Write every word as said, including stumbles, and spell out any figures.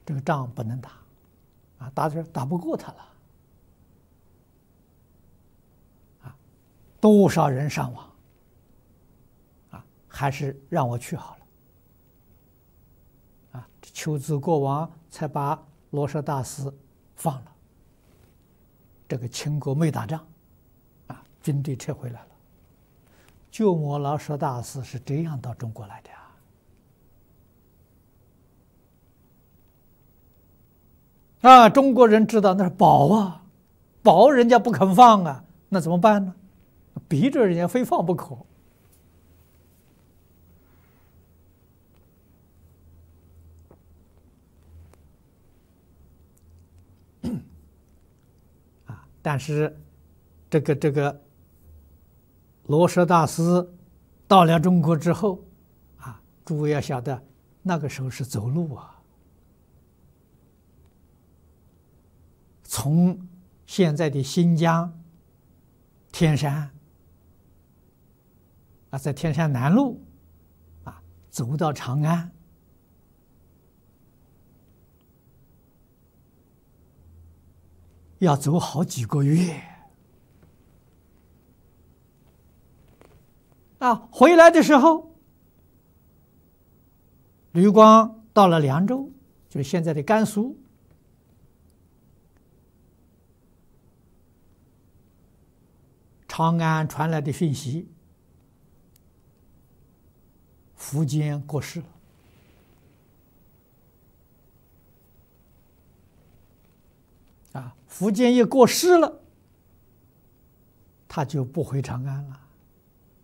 这个仗不能打，啊，打这打不过他了，啊，多少人伤亡，啊，还是让我去好了，啊，求子国王才把罗什大司放了。这个秦国没打仗，啊，军队撤回来了。鸠摩罗什大司是这样到中国来的啊！啊，中国人知道那是宝啊，宝人家不肯放啊，那怎么办呢？逼着人家非放不可。啊，但是这个这个。罗什大司到了中国之后，啊，诸位要晓得，那个时候是走路啊，从现在的新疆天山啊，在天山南路啊，走到长安，要走好几个月。啊，回来的时候，吕光到了凉州，就是现在的甘肃。长安传来的讯息，苻坚过世了。啊，苻坚一过世了，他就不回长安了。